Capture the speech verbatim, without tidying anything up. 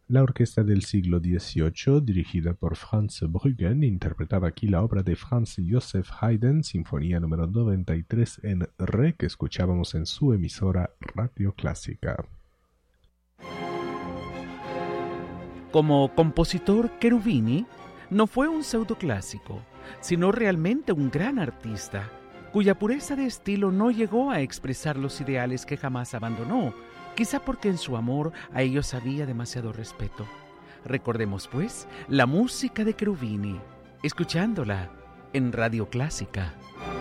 La orquesta del siglo dieciocho, dirigida por Franz Bruggen, interpretaba aquí la obra de Franz Joseph Haydn, Sinfonía número noventa y tres en Re, que escuchábamos en su emisora Radio Clásica. Como compositor, Cherubini no fue un pseudoclásico, sino realmente un gran artista, cuya pureza de estilo no llegó a expresar los ideales que jamás abandonó, quizá porque en su amor a ellos había demasiado respeto. Recordemos, pues, la música de Cherubini, escuchándola en Radio Clásica.